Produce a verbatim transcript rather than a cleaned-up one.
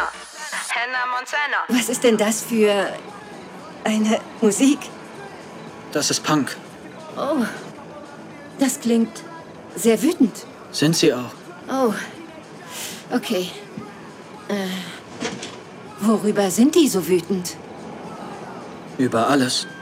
Montana. Hannah Montana. Was ist denn das für eine Musik? Das ist Punk. Oh, das klingt sehr wütend. Sind sie auch? Oh, okay. Äh, worüber sind die so wütend? Über alles.